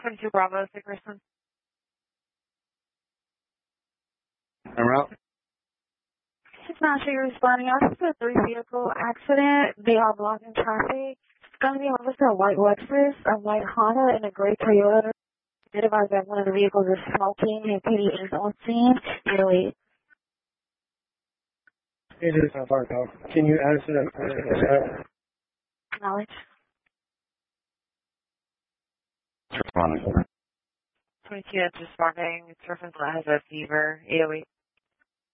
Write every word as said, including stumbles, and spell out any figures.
twenty-two Bravo, sick person. I'm out. It's not sure you're responding. I was a three vehicle accident. They are blocking traffic. It's going to be officer a white Lexus, a white Honda, and a gray Toyota. Did advise that one of the vehicles is smoking and P D is on scene. Really. It is not far call. Can you answer that? Uh, Knowledge. Responding. twenty-two, that's responding. It's reference that has a fever. eight oh eight.